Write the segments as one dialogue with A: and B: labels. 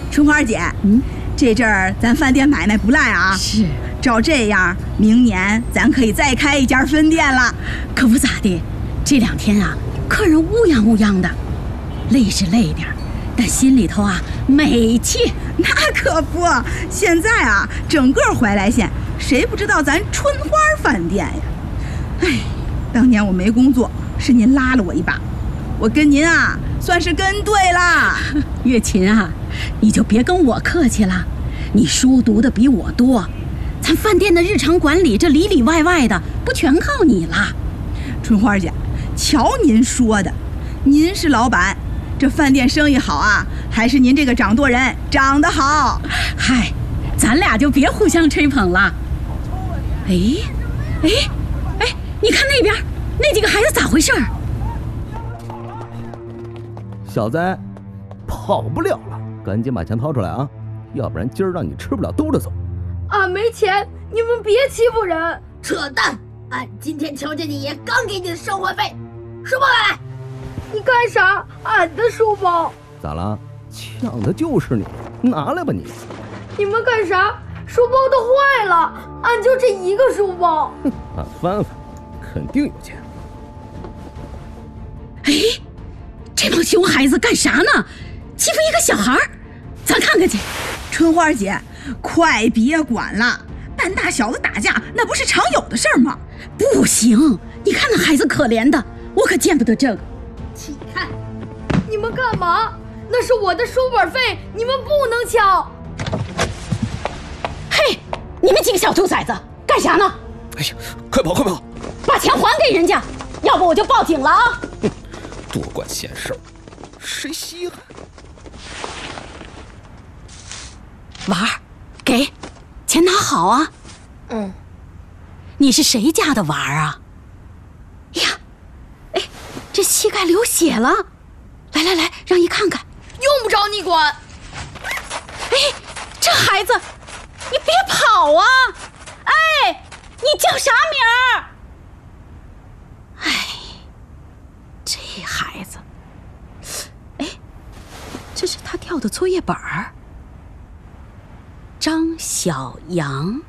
A: 春花姐，这阵儿咱饭店买卖不赖啊。
B: 是，
A: 照这样，明年咱可以再开一家分店了。
B: 可不咋的，这2天啊，客人乌泱乌泱的，累是累点，但心里头啊美气。
A: 那可不，现在啊，整个怀来县谁不知道咱春花饭店呀？哎，当年我没工作，是您拉了我一把，我跟您啊算是跟对了。
B: 月琴啊，你就别跟我客气了，你书读的比我多，咱饭店的日常管理这里里外外的不全靠你了。
A: 春花姐，瞧您说的，您是老板，这饭店生意好啊，还是您这个掌舵人长得好？
B: 嗨，咱俩就别互相吹捧了。哎，你看那边那几个孩子咋回事？
C: 小子，跑不了了，赶紧把钱掏出来啊，要不然今儿让你吃不了兜着走。
D: 俺没钱，你们别欺负人！
E: 扯淡！俺今天瞧见你爷刚给你的生活费，书包来！
D: 你干啥？俺的书包！
C: 咋了？抢的就是你，拿来吧你！
D: 你们干啥？书包都坏了，俺就这一个书包。
C: 俺翻翻，肯定有钱。
B: 哎，这帮熊孩子干啥呢？欺负一个小孩，咱看看去。
A: 春花姐，快别管了，半大小子打架那不是常有的事儿吗？
B: 不行，你看那孩子可怜的，我可见不得这个。
E: 起开！
D: 你们干嘛？那是我的书本费，你们不能抢！
B: 嘿，你们几个小兔崽子干啥呢？
C: 哎呀，快跑快跑！
B: 把钱还给人家，要不我就报警了啊！
C: 多管闲事儿，谁稀罕？
B: 娃儿，给，钱拿好啊。你是谁家的娃儿啊？呀，哎，这膝盖流血了，来，让姨看看。
D: 用不着你管。
B: 哎，这孩子，你别跑啊！哎，你叫啥名儿？哎，这孩子，哎，这是他掉的作业本儿。张小阳，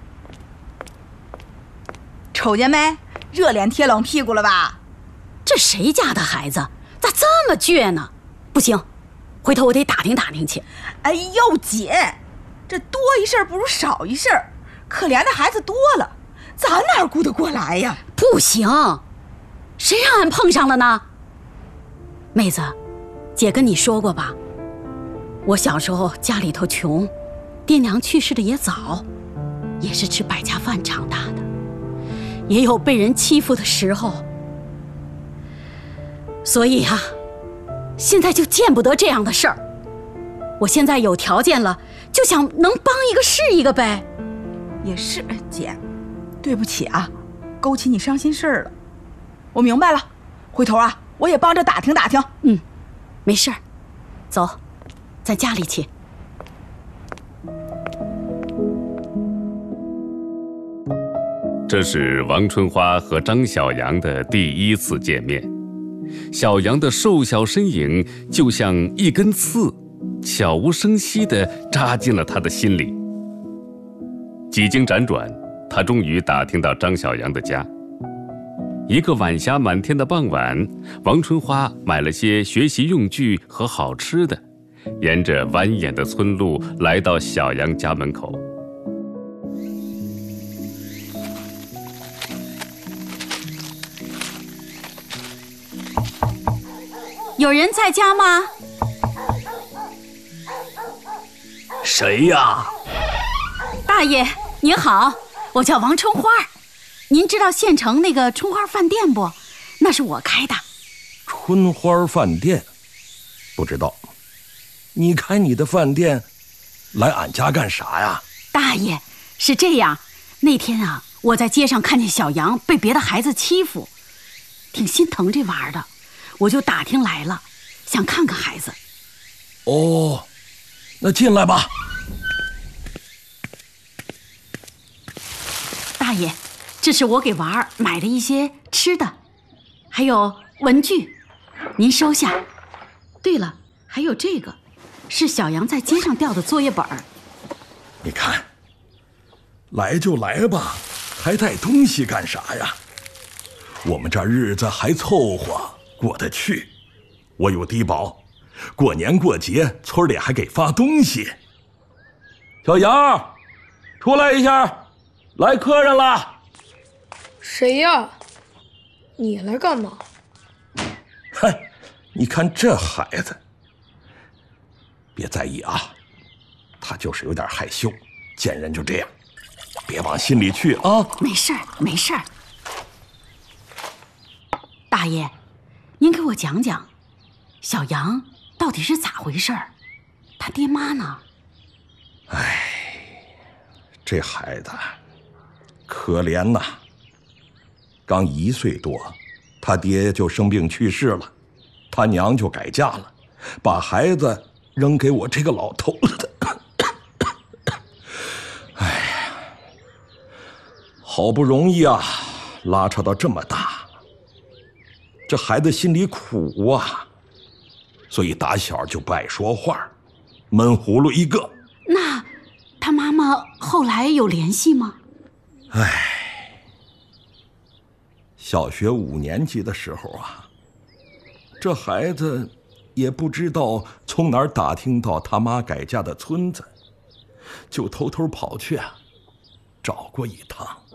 A: 瞅见没？热脸贴冷屁股了吧？
B: 这谁家的孩子咋这么倔呢？不行，回头我得打听打听去。
A: 哎呦姐，这多一事不如少一事，可怜的孩子多了，咱哪顾得过来呀？
B: 不行，谁让俺碰上了呢？妹子，姐跟你说过吧，我小时候家里头穷，爹娘去世的也早，也是吃百家饭长大的，也有被人欺负的时候，所以啊，现在就见不得这样的事儿。我现在有条件了，就想能帮一个是一个呗。
A: 也是，姐，对不起啊，勾起你伤心事儿了。我明白了，回头啊，我也帮着打听打听。
B: 没事儿，走，咱家里去。
F: 这是王春花和张小阳的第一次见面。小阳的瘦小身影就像一根刺，悄无声息地扎进了他的心里。几经辗转，他终于打听到张小阳的家。一个晚霞满天的傍晚，王春花买了些学习用具和好吃的，沿着蜿蜒的村路来到小阳家门口。
B: 有人在家吗？
G: 谁呀？
B: 大爷您好，我叫王春花，您知道县城那个春花饭店不？那是我开的。
G: 春花饭店？不知道。你开你的饭店来俺家干啥呀？
B: 大爷，是这样，那天啊，我在街上看见小杨被别的孩子欺负，挺心疼这娃儿的，我就打听来了，想看看孩子。
G: 哦，那进来吧。
B: 大爷，这是我给娃儿买的一些吃的，还有文具，您收下。对了，还有这个， 是小杨在街上掉的作业本。
G: 你看，来就来吧，还带东西干啥呀？我们这日子还凑合过得去，我有低保，过年过节村里还给发东西。小杨，出来一下，来客人了。
D: 谁呀？你来干嘛？
G: 嗨，你看这孩子，别在意啊，他就是有点害羞，见人就这样，别往心里去啊。
B: 没事儿，没事儿。大爷，您给我讲讲，小杨到底是咋回事儿？他爹妈呢？
G: 哎，这孩子可怜呐，刚1岁多，他爹就生病去世了，他娘就改嫁了，把孩子扔给我这个老头子。哎呀，好不容易啊，拉扯到这么大，这孩子心里苦啊，所以打小就不爱说话，闷葫芦一个。
B: 那他妈妈后来有联系吗？
G: 唉，小学5年级的时候啊，这孩子也不知道从哪儿打听到他妈改嫁的村子，就偷偷跑去啊，找过一趟。